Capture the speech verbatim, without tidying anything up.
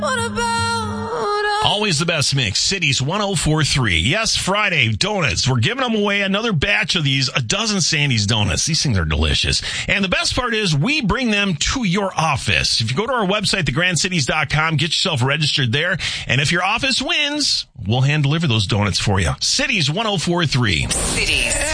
What about us? Always the best mix. Cities one oh four point three. Yes, Friday, donuts. We're giving them away, another batch of these, a dozen Sandy's donuts. These things are delicious. And the best part is we bring them to your office. If you go to our website, the grand cities dot com, get yourself registered there. And if your office wins, we'll hand deliver those donuts for you. Cities one oh four point three. Cities.